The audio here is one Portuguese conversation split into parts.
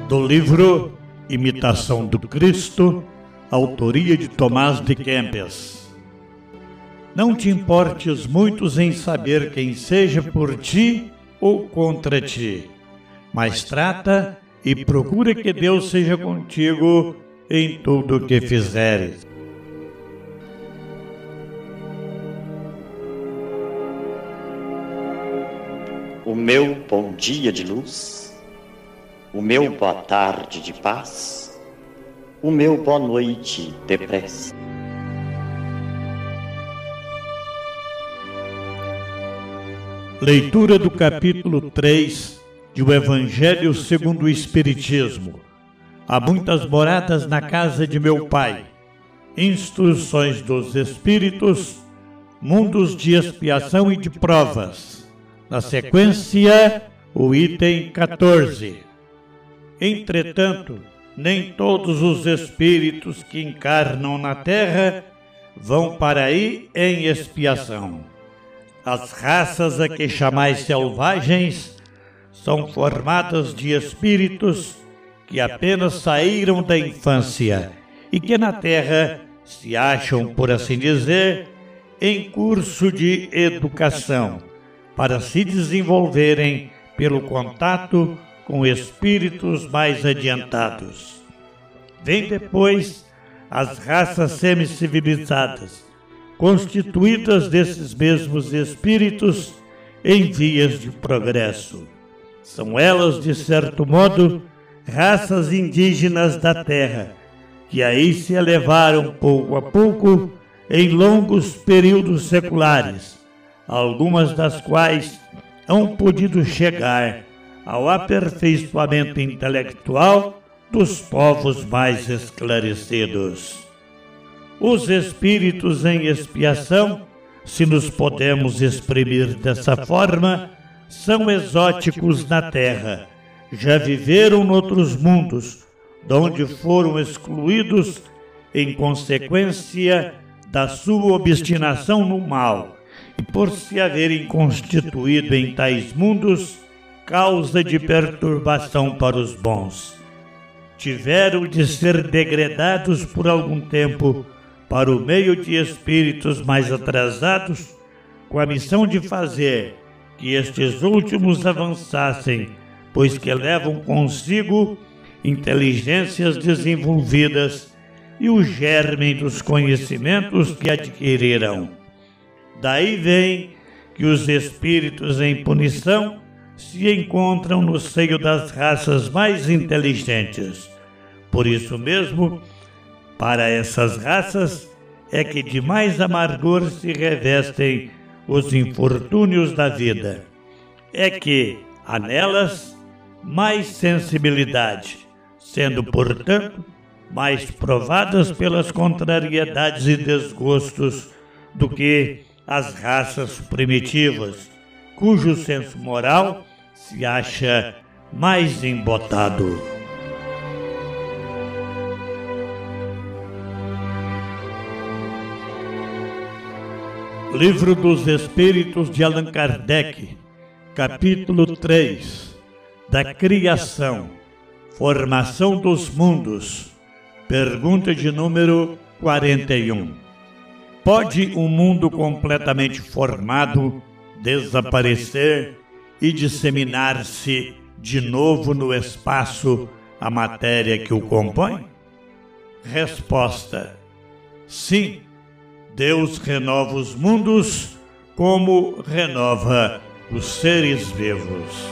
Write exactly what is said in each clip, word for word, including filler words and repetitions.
Do livro Imitação do Cristo, autoria de Tomás de Kempis. Não te importes muitos em saber quem seja por ti ou contra ti, mas trata e procura que Deus seja contigo em tudo o que fizeres. O meu bom dia de luz, o meu boa tarde de paz, o meu boa noite de prece. Leitura do capítulo três de O Evangelho segundo o Espiritismo. Há muitas moradas na casa de meu Pai. Instruções dos Espíritos, mundos de expiação e de provas. Na sequência, o item quatorze. Entretanto, nem todos os espíritos que encarnam na Terra vão para aí em expiação. As raças a que chamais selvagens são formadas de espíritos que apenas saíram da infância e que na Terra se acham, por assim dizer, em curso de educação, para se desenvolverem pelo contato com espíritos mais adiantados. Vem depois as raças semicivilizadas, constituídas desses mesmos espíritos em vias de progresso. São elas, de certo modo, raças indígenas da Terra, que aí se elevaram pouco a pouco em longos períodos seculares, algumas das quais hão podido chegar ao aperfeiçoamento intelectual dos povos mais esclarecidos. Os espíritos em expiação, se nos podemos exprimir dessa forma, são exóticos na Terra, já viveram noutros mundos, donde foram excluídos em consequência da sua obstinação no mal, e por se haverem constituído em tais mundos causa de perturbação para os bons. Tiveram de ser degradados por algum tempo para o meio de espíritos mais atrasados, com a missão de fazer que estes últimos avançassem, pois que levam consigo inteligências desenvolvidas e o germe dos conhecimentos que adquirirão. Daí vem que os espíritos em punição se encontram no seio das raças mais inteligentes. Por isso mesmo, para essas raças é que de mais amargor se revestem os infortúnios da vida. É que há nelas mais sensibilidade, sendo, portanto, mais provadas pelas contrariedades e desgostos do que as raças primitivas, cujo senso moral se acha mais embotado. Livro dos Espíritos de Allan Kardec, capítulo três, da Criação, Formação dos Mundos, pergunta de número quarenta e um. Pode um mundo completamente formado desaparecer e disseminar-se de novo no espaço a matéria que o compõe? Resposta: sim. Deus renova os mundos como renova os seres vivos.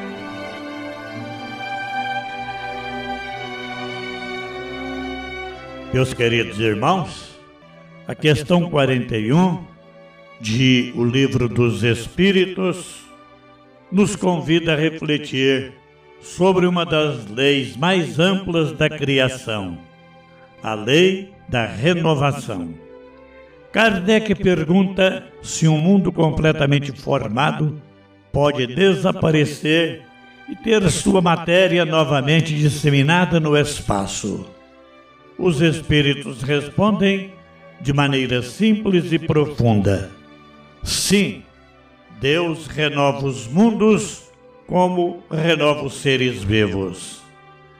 Meus queridos irmãos, a questão quarenta e um de O Livro dos Espíritos nos convida a refletir sobre uma das leis mais amplas da criação, a lei da renovação. Kardec pergunta se um mundo completamente formado pode desaparecer e ter sua matéria novamente disseminada no espaço. Os espíritos respondem de maneira simples e profunda: sim, Deus renova os mundos como renova os seres vivos.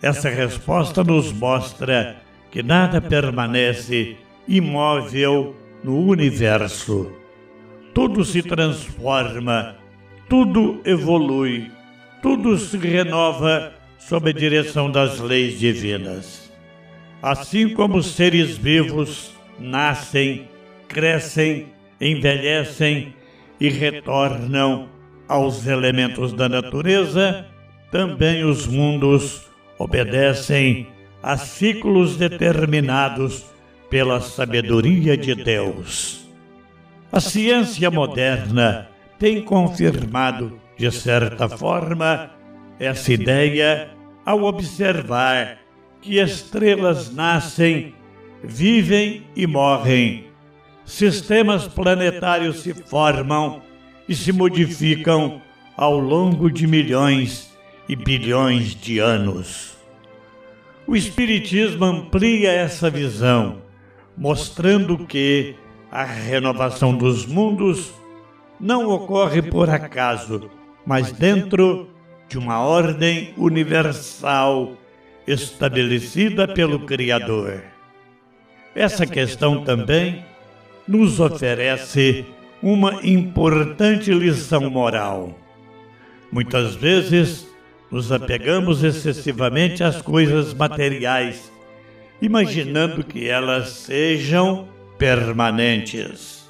Essa resposta nos mostra que nada permanece imóvel no universo. Tudo se transforma, tudo evolui, tudo se renova sob a direção das leis divinas. Assim como os seres vivos nascem, crescem, envelhecem e retornam aos elementos da natureza, também os mundos obedecem a ciclos determinados pela sabedoria de Deus. A ciência moderna tem confirmado, de certa forma, essa ideia ao observar que estrelas nascem, vivem e morrem. Sistemas planetários se formam e se modificam ao longo de milhões e bilhões de anos. O Espiritismo amplia essa visão, mostrando que a renovação dos mundos não ocorre por acaso, mas dentro de uma ordem universal estabelecida pelo Criador. Essa questão também nos oferece uma importante lição moral. Muitas vezes nos apegamos excessivamente às coisas materiais, imaginando que elas sejam permanentes.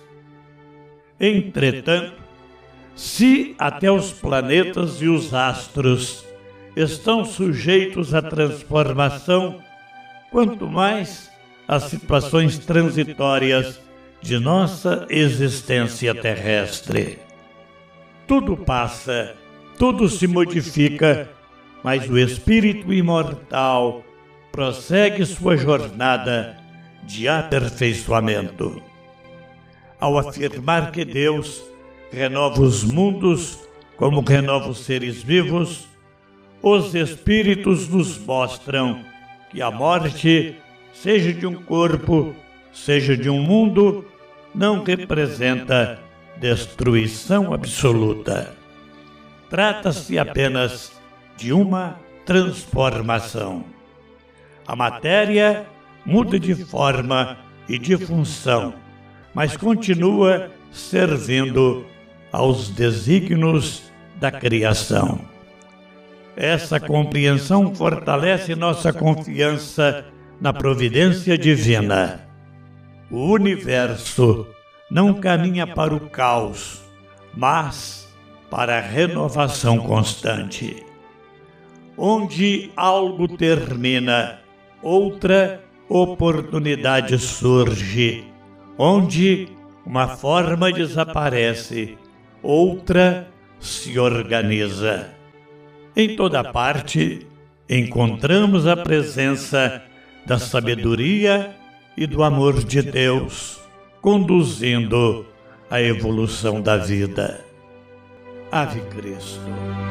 Entretanto, se até os planetas e os astros estão sujeitos à transformação, quanto mais as situações transitórias de nossa existência terrestre. Tudo passa, tudo se modifica, mas o espírito imortal prossegue sua jornada de aperfeiçoamento. Ao afirmar que Deus renova os mundos como renova os seres vivos, os espíritos nos mostram que a morte, seja de um corpo, seja de um mundo, não representa destruição absoluta. Trata-se apenas de uma transformação. A matéria muda de forma e de função, mas continua servindo aos desígnios da criação. Essa compreensão fortalece nossa confiança na providência divina. O universo não caminha para o caos, mas para a renovação constante. Onde algo termina, outra oportunidade surge. Onde uma forma desaparece, outra se organiza. Em toda parte, encontramos a presença da sabedoria e do amor de Deus, conduzindo a evolução da vida. Ave Cristo.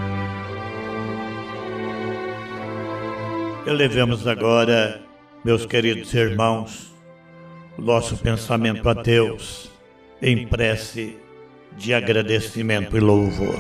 Elevemos agora, meus queridos irmãos, o nosso pensamento a Deus em prece de agradecimento e louvor.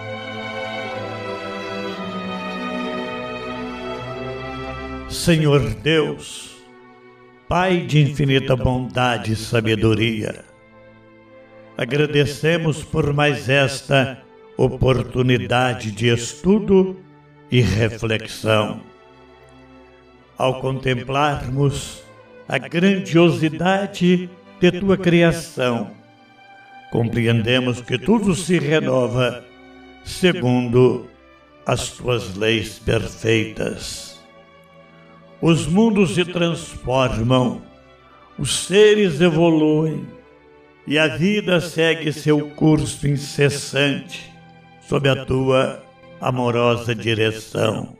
Senhor Deus, Pai de infinita bondade e sabedoria, agradecemos por mais esta oportunidade de estudo e reflexão. Ao contemplarmos a grandiosidade de Tua criação, compreendemos que tudo se renova segundo as Tuas leis perfeitas. Os mundos se transformam, os seres evoluem e a vida segue seu curso incessante sob a Tua amorosa direção.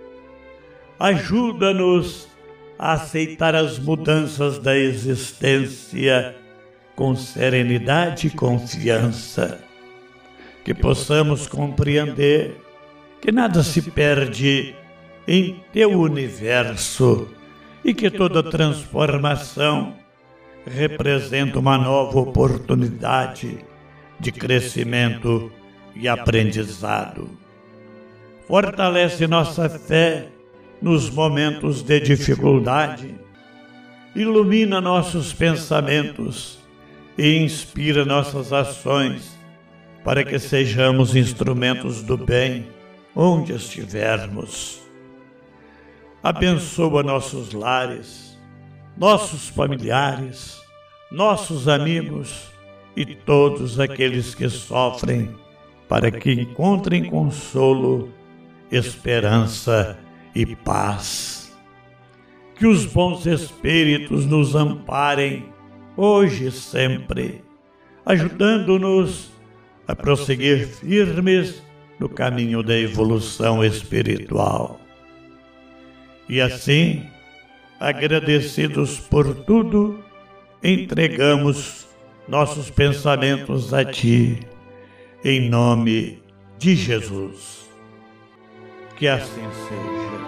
Ajuda-nos a aceitar as mudanças da existência com serenidade e confiança, que possamos compreender que nada se perde em Teu universo e que toda transformação representa uma nova oportunidade de crescimento e aprendizado. Fortalece nossa fé nos momentos de dificuldade, ilumina nossos pensamentos e inspira nossas ações para que sejamos instrumentos do bem onde estivermos. Abençoa nossos lares, nossos familiares, nossos amigos e todos aqueles que sofrem, para que encontrem consolo, esperança e paz. Que os bons espíritos nos amparem hoje e sempre, ajudando-nos a prosseguir firmes no caminho da evolução espiritual. E assim, agradecidos por tudo, entregamos nossos pensamentos a Ti, em nome de Jesus. Que assim seja.